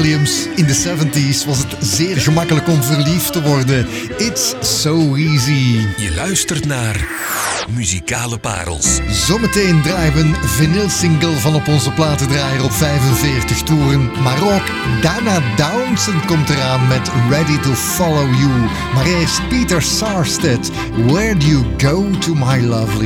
Williams. In de 70s was het zeer gemakkelijk om verliefd te worden. It's so easy. Je luistert naar Muzikale Parels. Zometeen draaien we een vinylsingle van op onze platendraaier op 45 toeren. Maar ook Dana Townsend komt eraan met Ready to Follow You. Maar eerst Peter Sarstedt, Where Do You Go to My Lovely?